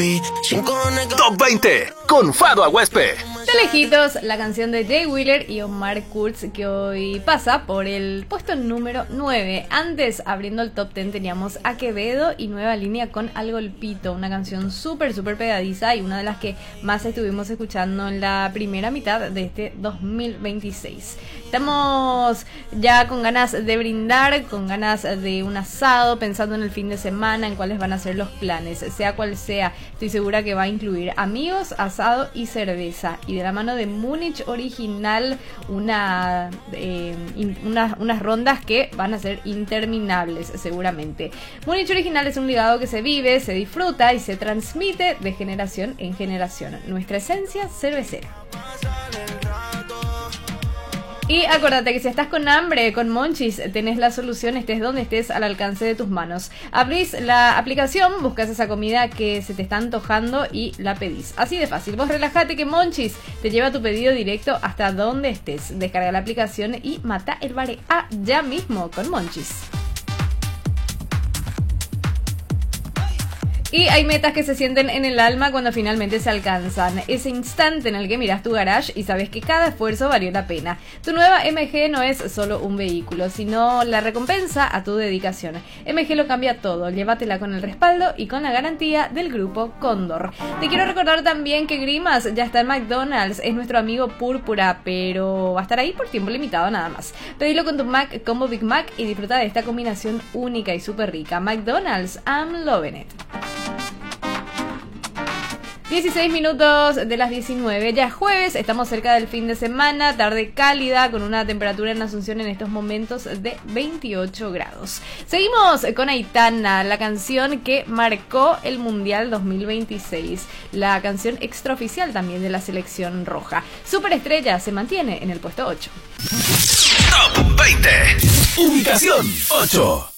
Top 20 con Fado Aguespe. De lejitos, la canción de Jay Wheeler y Omar Kurz, que hoy pasa por el puesto número 9. Antes, abriendo el top 10, teníamos a Quevedo y Nueva Línea con Al Golpito, una canción súper pegadiza y una de las que más estuvimos escuchando en la primera mitad de este 2026. Estamos ya con ganas de brindar, con ganas de un asado, pensando en el fin de semana, en cuáles van a ser los planes, sea cual sea. Estoy segura que va a incluir amigos, asado y cerveza. Y de la mano de Múnich Original, unas rondas que van a ser interminables seguramente. Múnich Original es un ligado que se vive, se disfruta y se transmite de generación en generación. Nuestra esencia cervecera. Y acuérdate que si estás con hambre, con Monchis, tenés la solución, estés donde estés, al alcance de tus manos. Abrís la aplicación, buscas esa comida que se te está antojando y la pedís. Así de fácil. Vos relájate que Monchis te lleva tu pedido directo hasta donde estés. Descarga la aplicación y mata el Barea ya mismo con Monchis. Y hay metas que se sienten en el alma cuando finalmente se alcanzan. Ese instante en el que miras tu garage y sabes que cada esfuerzo valió la pena. Tu nueva MG no es solo un vehículo, sino la recompensa a tu dedicación. MG lo cambia todo. Llévatela con el respaldo y con la garantía del grupo Cóndor. Te quiero recordar también que Grimas ya está en McDonald's. Es nuestro amigo Púrpura, pero va a estar ahí por tiempo limitado nada más. Pedilo con tu Mac Combo Big Mac y disfruta de esta combinación única y súper rica. McDonald's, I'm loving it. 16 minutos de las 19, ya es jueves, estamos cerca del fin de semana, tarde cálida con una temperatura en Asunción en estos momentos de 28 grados. Seguimos con Aitana, la canción que marcó el Mundial 2026, la canción extraoficial también de la selección roja. Superestrella se mantiene en el puesto 8. Top 20, ubicación 8.